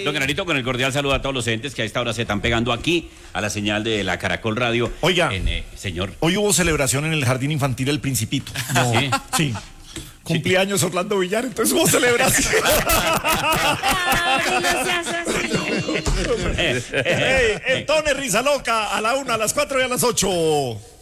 Don Granito, con el cordial saludo a todos los entes que a esta hora se están pegando aquí a la señal de la Caracol Radio. Oiga, señor. Hoy hubo celebración en el Jardín Infantil El Principito. No. Sí. Cumpleaños Orlando Villar, entonces hubo celebración. No seas así. Entones Risa Loca a la 1, a las 4 y a las 8.